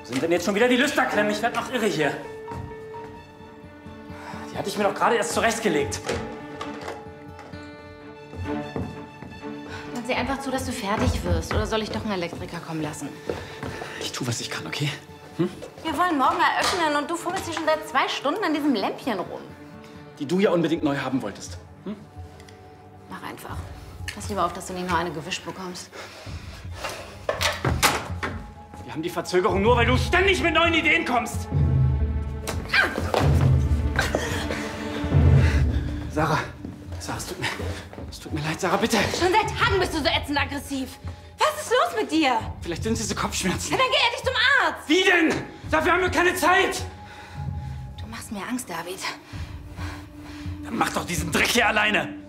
Sind denn jetzt schon wieder die Lüsterklemmen? Ich werde noch irre hier. Die hatte ich mir doch gerade erst zurechtgelegt. Dann sieh einfach zu, dass du fertig wirst. Oder soll ich doch einen Elektriker kommen lassen? Ich tue, was ich kann, okay? Wir wollen morgen eröffnen und du fummelst hier schon seit 2 Stunden an diesem Lämpchen rum. Die du ja unbedingt neu haben wolltest. Mach einfach. Pass lieber auf, dass du nicht noch eine gewischt bekommst. Wir haben die Verzögerung nur, weil du ständig mit neuen Ideen kommst. Sarah, es tut mir leid, Sarah, bitte. Schon seit Tagen bist du so ätzend aggressiv. Was ist los mit dir? Vielleicht sind es diese Kopfschmerzen. Ja, dann geh endlich zum Arzt. Wie denn? Dafür haben wir keine Zeit. Du machst mir Angst, David. Dann mach doch diesen Dreck hier alleine.